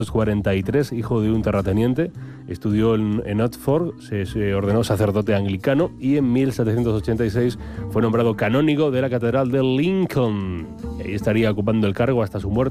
43, hijo de un terrateniente, estudió en Oxford, se ordenó sacerdote anglicano y en 1786 fue nombrado canónigo de la Catedral de Lincoln. Y ahí estaría ocupando el cargo hasta su muerte